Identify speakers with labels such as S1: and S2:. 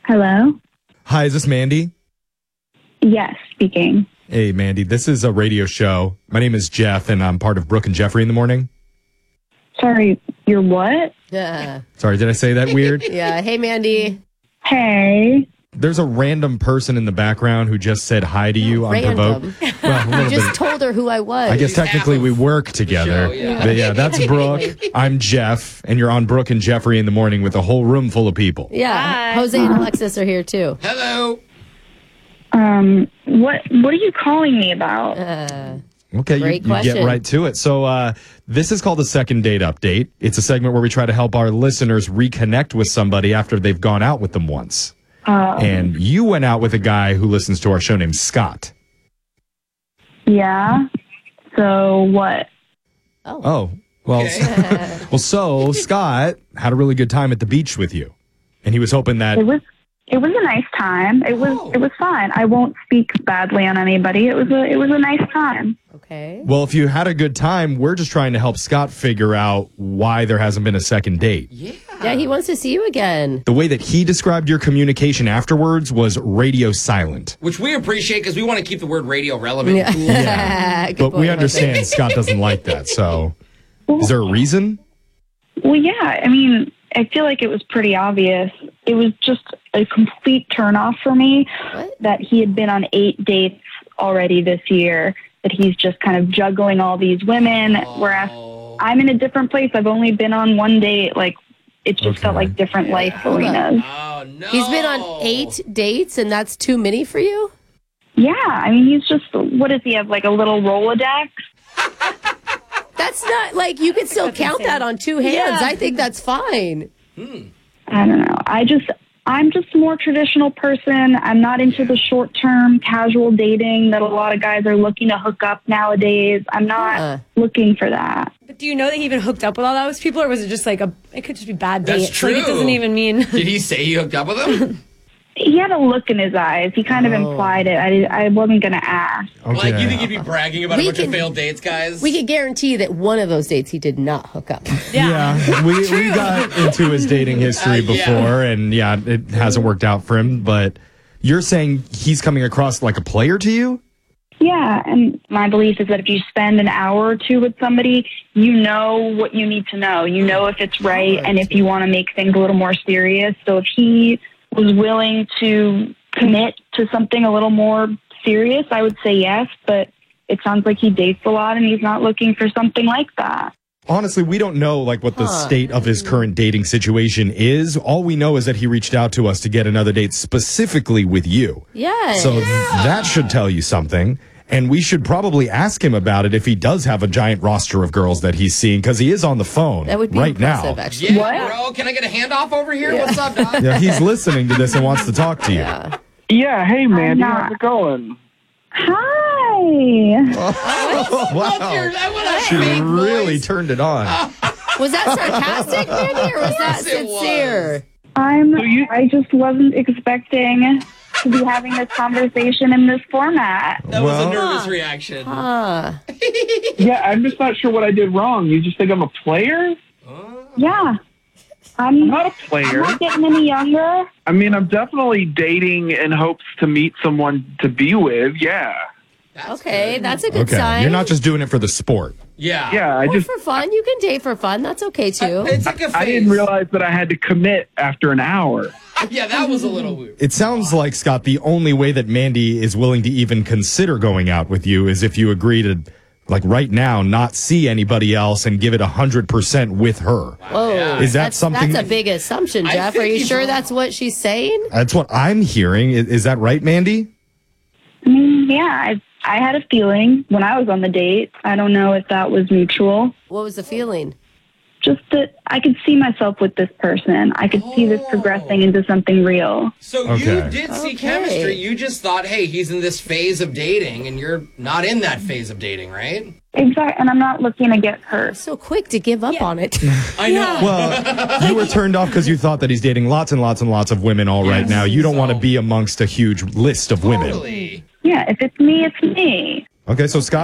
S1: Hello?
S2: Hi, is this Mandy?
S1: Yes, speaking.
S2: Hey, Mandy, this is a radio show. My name is Jeff, and I'm part of Brooke and Jeffrey in the morning.
S1: Sorry, you're what?
S3: Yeah.
S2: Sorry, did I say that weird?
S3: Yeah. Hey, Mandy.
S1: Hey.
S2: There's a random person in the background who just said hi to you
S3: Random.
S2: unprovoked. Well, a
S3: I
S2: little
S3: just
S2: bit.
S3: told her who I was.
S2: I guess technically we work together.
S4: show, yeah.
S2: But yeah, that's Brooke. I'm Jeff, and you're on Brooke and Jeffrey in the morning with a whole room full of people.
S3: Yeah. Jose and Alexis are here, too.
S4: Hello.
S1: What are you calling me about?
S2: Okay, you
S3: Great
S2: get
S3: question.
S2: right to it. So this is called a second date update. It's a segment where we try to help our listeners reconnect with somebody after they've gone out with them once. And you went out with a guy who listens to our show named Scott.
S1: Yeah. So what?
S2: Oh, well, so Scott had a really good time at the beach with you. And he was hoping that...
S1: It was a nice time. It was fine. I won't speak badly on anybody. It was a nice time.
S3: Okay.
S2: Well, if you had a good time, we're just trying to help Scott figure out why there hasn't been a second date.
S3: Yeah, he wants to see you again.
S2: The way that he described your communication afterwards was radio silent.
S4: Which we appreciate because we want to keep the word radio relevant.
S2: Yeah.
S3: Good
S2: But
S3: point,
S2: we
S3: Jose.
S2: understand Scott doesn't like that. So is there a reason?
S1: Well, yeah. I mean, I feel like it was pretty obvious. It was just a complete turnoff for me that he had been on 8 dates already this year, that he's just kind of juggling all these women, whereas I'm in a different place. I've only been on 1 date. Like, it just felt like different life arenas.
S4: Oh, no.
S3: He's been on 8 dates, and that's too many for you?
S1: Yeah, I mean, he's just, what does he have, like a little Rolodex?
S3: That's not, like, you could still count that on 2 hands.
S5: Yeah.
S3: I think that's fine.
S1: I don't know. I'm just a more traditional person. I'm not into the short-term casual dating that a lot of guys are looking to hook up nowadays. I'm not looking for that.
S5: But do you know that he even hooked up with all those people, or was it just like it could just be bad dates?
S4: That's true.
S5: Like, it doesn't even mean.
S4: Did he say he hooked up with him?
S1: He had a look in his eyes. He kind of implied it. I wasn't going to ask.
S2: Okay.
S4: Like, you think he'd be bragging about
S3: We
S4: a bunch of
S3: can-
S4: failed dates, guys?
S3: We could guarantee that one of those dates he did not hook up.
S2: Yeah, we got into his dating history before, and yeah, it hasn't worked out for him. But you're saying he's coming across like a player to you?
S1: Yeah, and my belief is that if you spend an hour or two with somebody, you know what you need to know. You know if it's right and if you want to make things a little more serious. So if he was willing to commit to something a little more serious, I would say yes, but it sounds like he dates a lot and he's not looking for something like that.
S2: Honestly, we don't know like what the state of his current dating situation is. All we know is that he reached out to us to get another date specifically with you.
S3: Yeah.
S2: So that should tell you something. And we should probably ask him about it if he does have a giant roster of girls that he's seeing, because he is on the phone
S3: that would be
S2: right
S3: impressive,
S2: now.
S3: actually.
S4: Yeah, bro. Can I get a handoff over here? What's up, dog?
S2: Yeah, he's listening to this and wants to talk to you.
S6: Yeah, hey, Mandy,
S1: not.
S6: how's it going?
S1: Hi.
S2: She really turned it on.
S3: Was that sarcastic, Mandy, or was that
S4: Yes, it was.
S3: sincere?
S1: I just wasn't expecting to be having this conversation in this format.
S4: That was a nervous reaction.
S6: Yeah, I'm just not sure what I did wrong. You just think I'm a player?
S1: Yeah. I'm
S6: Not a
S1: I'm
S6: player.
S1: not getting any younger.
S6: I mean, I'm definitely dating in hopes to meet someone to be with. Yeah.
S3: Okay, that's a good
S2: Okay,
S3: sign.
S2: you're not just doing it for the sport.
S4: Yeah.
S6: Yeah, I
S3: Or
S6: just
S3: for fun. You can date for fun. That's okay, too.
S4: It's like a phase.
S6: I didn't realize that I had to commit after an hour.
S4: Yeah, that was a little weird.
S2: It sounds like, Scott, the only way that Mandy is willing to even consider going out with you is if you agree to, like right now, not see anybody else and give it 100% with her.
S3: Whoa.
S2: Is that
S3: that's,
S2: something-
S3: That's a big assumption,
S4: I
S3: Jeff.
S4: think
S3: Are you
S4: he's
S3: sure
S4: wrong.
S3: that's what she's saying?
S2: That's what I'm hearing. Is that right, Mandy?
S1: I mean, yeah, I had a feeling when I was on the date. I don't know if that was mutual.
S3: What was the feeling?
S1: Just that I could see myself with this person. I could see this progressing into something real.
S4: So you
S2: Okay.
S4: did see
S3: Okay.
S4: chemistry. You just thought, hey, he's in this phase of dating, and you're not in that phase of dating, right?
S1: Exactly, and I'm not looking to get hurt.
S3: So quick to give up on it.
S4: I know.
S2: Well, you were turned off because you thought that he's dating lots and lots and lots of women all right now. You don't want to be amongst a huge list of women.
S4: Totally.
S1: Yeah, if it's me, it's me.
S2: Okay, so Scott.